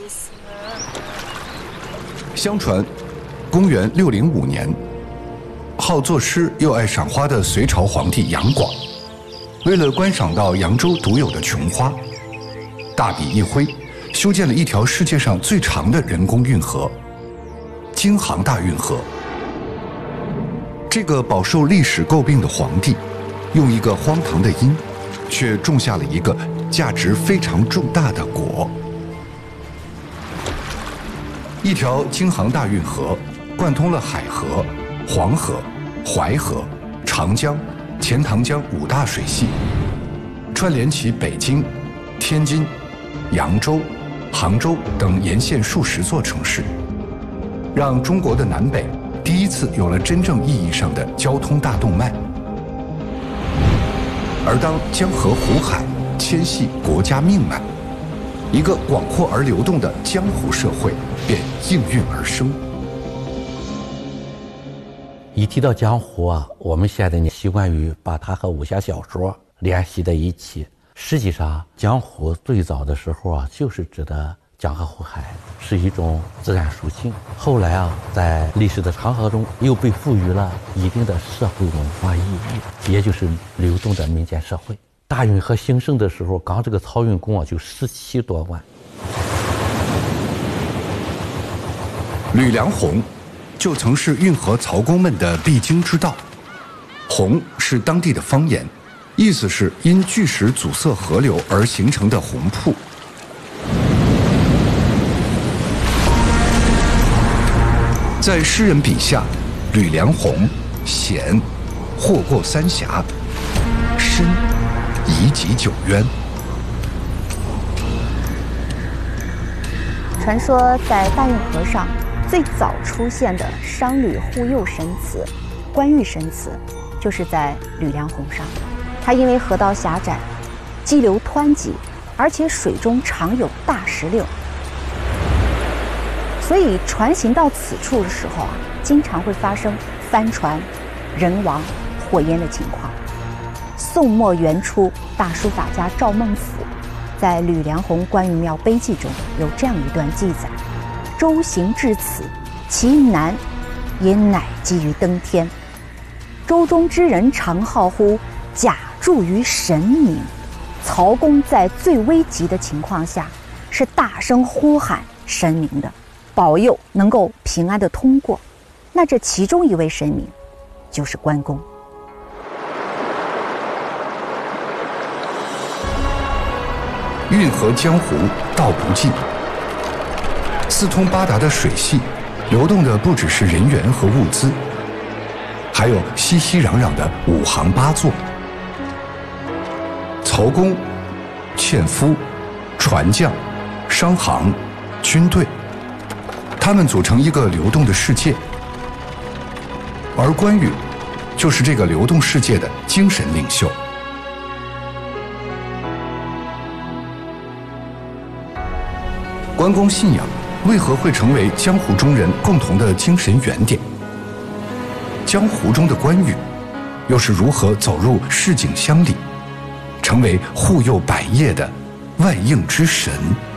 相传，公元605年，好作诗又爱赏花的隋朝皇帝杨广，为了观赏到扬州独有的琼花，大笔一挥，修建了一条世界上最长的人工运河——京杭大运河。这个饱受历史诟病的皇帝，用一个荒唐的因，却种下了一个价值非常重大的果。一条京杭大运河贯通了海河、黄河、淮河、长江、钱塘江5大水系，串联起北京、天津、扬州、杭州等沿线数十座城市，让中国的南北第一次有了真正意义上的交通大动脉。而当江河湖海牵系国家命脉，一个广阔而流动的江湖社会便应运而生。 一提到江湖啊，我们现在呢习惯于把它和武侠小说联系在一起。实际上，江湖最早的时候啊，就是指的江河湖海，是一种自然属性。后来啊，在历史的长河中，又被赋予了一定的社会文化意义，也就是流动的民间社会。大运河兴盛的时候，刚这个漕运工啊就17多万。 吕梁洪就曾是运河漕工们的必经之道。洪是当地的方言，意思是因巨石阻塞河流而形成的洪瀑。在诗人笔下，吕梁洪险，祸过三峡，深，以己九渊。 传说在大运河上最早出现的商旅互诱神词、关羽神词，就是在吕梁洪上。它因为河道狭窄，激流湍急，而且水中常有大石榴，所以船行到此处的时候啊，经常会发生翻船、人亡、火淹的情况。宋末元初，大书法家赵孟俯在吕梁洪关羽庙碑记中有这样一段记载：舟行至此，其难也乃基于登天。舟中之人常号呼，假助于神明。曹公在最危急的情况下，是大声呼喊神明的，保佑能够平安的通过。那这其中一位神明就是关公。 运河江湖道不尽，四通八达的水系，流动的不只是人员和物资，还有熙熙攘攘的5行8作。漕工、纤夫、船匠、商行、军队，他们组成一个流动的世界，而关羽就是这个流动世界的精神领袖。关公信仰为何会成为江湖中人共同的精神原点？江湖中的关羽又是如何走入市井乡里，成为护佑百业的万应之神？